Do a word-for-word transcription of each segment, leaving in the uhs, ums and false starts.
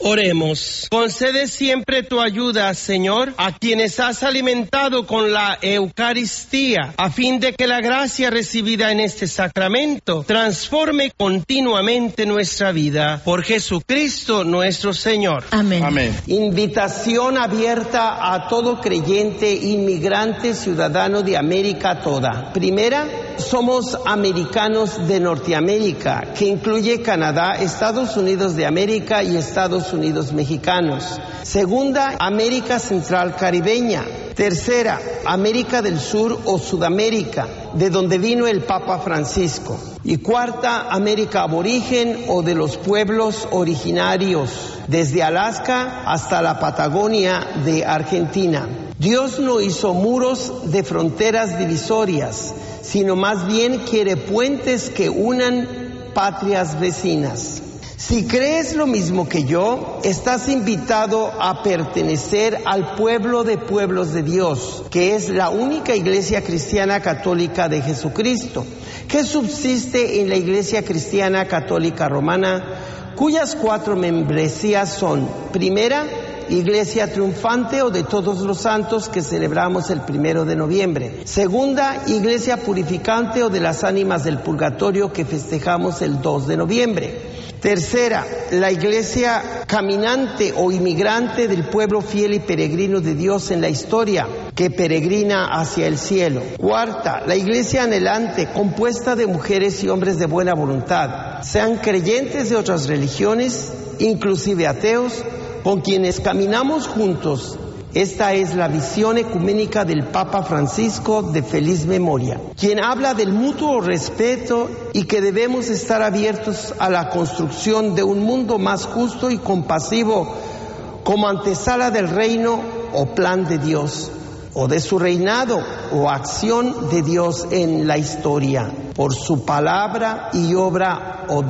Oremos. Concede siempre tu ayuda, Señor, a quienes has alimentado con la Eucaristía, a fin de que la gracia recibida en este sacramento transforme continuamente nuestra vida. Por Jesucristo nuestro Señor. Amén. Amén. Invitación abierta a todo creyente, inmigrante, ciudadano de América toda. Primera, somos americanos de Norteamérica, que incluye Canadá, Estados Unidos de América y Estados Unidos mexicanos. Segunda, América Central Caribeña. Tercera, América del Sur o Sudamérica, de donde vino el Papa Francisco. Y cuarta, América Aborigen o de los pueblos originarios, desde Alaska hasta la Patagonia de Argentina. Dios no hizo muros de fronteras divisorias, sino más bien quiere puentes que unan patrias vecinas. Si crees lo mismo que yo, estás invitado a pertenecer al pueblo de pueblos de Dios, que es la única iglesia cristiana católica de Jesucristo, que subsiste en la Iglesia Cristiana Católica Romana, cuyas cuatro membresías son: primera, Iglesia triunfante o de todos los santos, que celebramos el primero de noviembre. Segunda, Iglesia purificante o de las ánimas del purgatorio, que festejamos el dos de noviembre. Tercera, la iglesia caminante o inmigrante del pueblo fiel y peregrino de Dios en la historia, que peregrina hacia el cielo. Cuarta, la iglesia anhelante, compuesta de mujeres y hombres de buena voluntad, sean creyentes de otras religiones, inclusive ateos, con quienes caminamos juntos. Esta es la visión ecuménica del Papa Francisco, de feliz memoria, quien habla del mutuo respeto y que debemos estar abiertos a la construcción de un mundo más justo y compasivo como antesala del reino o plan de Dios, o de su reinado o acción de Dios en la historia, por su palabra y obra, o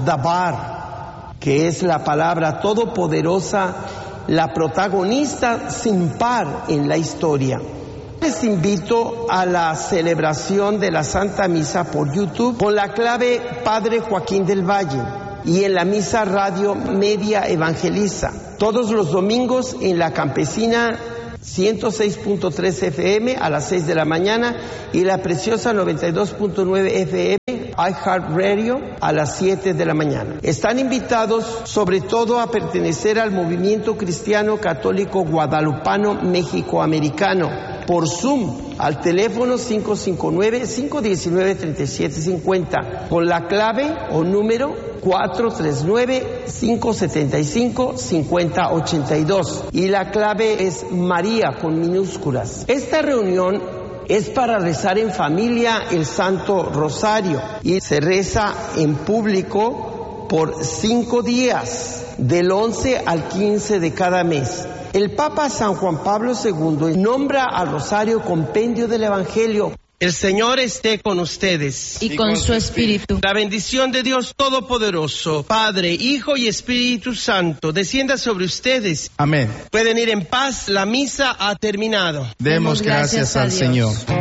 dabar, que es la palabra todopoderosa, la protagonista sin par en la historia. Les invito a la celebración de la Santa Misa por YouTube con la clave Padre Joaquín del Valle, y en la Misa Radio Media Evangeliza, todos los domingos en la Campesina ciento seis punto tres F M a las seis de la mañana y la preciosa noventa y dos punto nueve F M iHeartRadio a las siete de la mañana. Están invitados sobre todo a pertenecer al movimiento cristiano católico guadalupano mexicoamericano por Zoom al teléfono cinco cinco nueve, cinco uno nueve, tres siete cinco cero con la clave o número cuatro tres nueve, cinco siete cinco, cinco cero ocho dos, y la clave es María con minúsculas. Esta reunión es para rezar en familia el Santo Rosario, y se reza en público por cinco días, del once al quince de cada mes. El Papa San Juan Pablo segundo nombra al Rosario compendio del Evangelio. El Señor esté con ustedes. Y con su espíritu. La bendición de Dios Todopoderoso, Padre, Hijo y Espíritu Santo, descienda sobre ustedes. Amén. Pueden ir en paz, la misa ha terminado. Demos gracias al Señor.